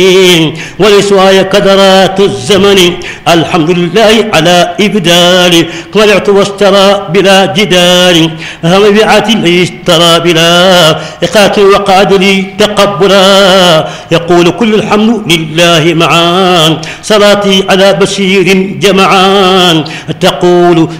ولسواي كدرات الزمن الحمد لله على إبدالي طلعت واشترى بلا جدال هم بعت اشترى بلا إخاك وقعد لي تقبلا يقول كل الحمد لله معان صلاتي على بشير جمعان تقول